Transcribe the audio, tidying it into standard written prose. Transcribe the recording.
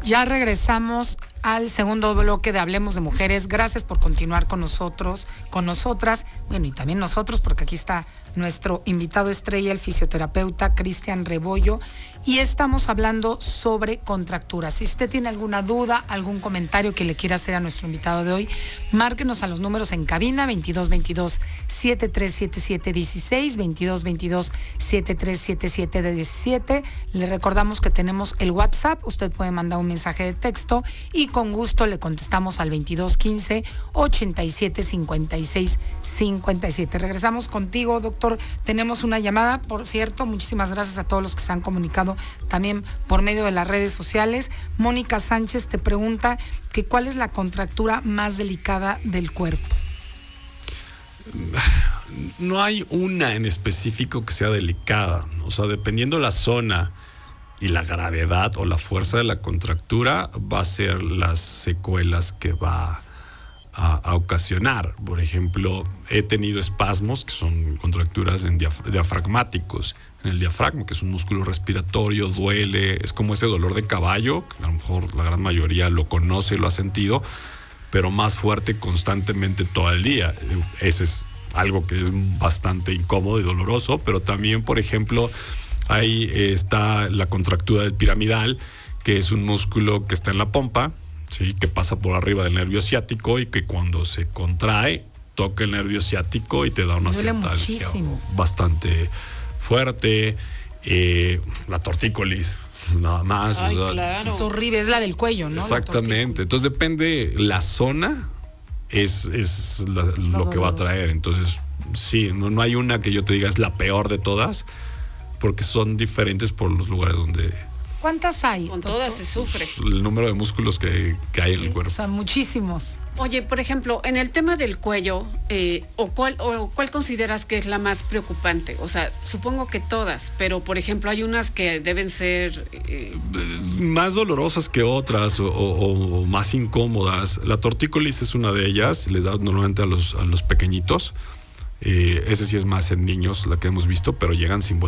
Ya regresamos al segundo bloque de Hablemos de Mujeres. Gracias por continuar con nosotros, con nosotras, bueno, y también nosotros, porque aquí está nuestro invitado estrella, el fisioterapeuta Cristian Rebollo, y estamos hablando sobre contracturas. Si usted tiene alguna duda, algún comentario que le quiera hacer a nuestro invitado de hoy, márquenos a los números en cabina 2222-737716, 2222-737717. Le recordamos que tenemos el WhatsApp, usted puede mandar un mensaje de texto y con gusto le contestamos al 2215-8756-57. Regresamos contigo, doctor. Tenemos una llamada, por cierto. Muchísimas gracias a todos los que se han comunicado también por medio de las redes sociales. Mónica Sánchez te pregunta que ¿cuál es la contractura más delicada del cuerpo? No hay una en específico que sea delicada. O sea, dependiendo la zona y la gravedad o la fuerza de la contractura, va a ser las secuelas que va a ocasionar. Por ejemplo, he tenido espasmos que son contracturas en diafragmáticos. En el diafragma, que es un músculo respiratorio, duele, es como ese dolor de caballo, que a lo mejor la gran mayoría lo conoce y lo ha sentido, pero más fuerte constantemente todo el día. Ese es algo que es bastante incómodo y doloroso, pero también, por ejemplo, ahí está la contractura del piramidal, que es un músculo que está en la pompa, ¿sí? Que pasa por arriba del nervio ciático y que cuando se contrae, toca el nervio ciático y te da una ciatalgia bastante fuerte. La tortícolis, nada más. Ay, o sea, claro. Es horrible, es la del cuello, ¿no? Exactamente. Entonces depende la zona, es lo que va a traer. Entonces, sí, no hay una que yo te diga es la peor de todas, porque son diferentes por los lugares donde... ¿Cuántas hay? Con todas se sufre. El número de músculos que hay en el cuerpo. O sea, muchísimos. Oye, por ejemplo, en el tema del cuello, ¿cuál consideras que es la más preocupante? O sea, supongo que todas, pero por ejemplo hay unas que deben ser... más dolorosas que otras o más incómodas. La tortícolis es una de ellas, les da normalmente a los pequeñitos. Ese sí es más en niños, la que hemos visto, pero llegan sin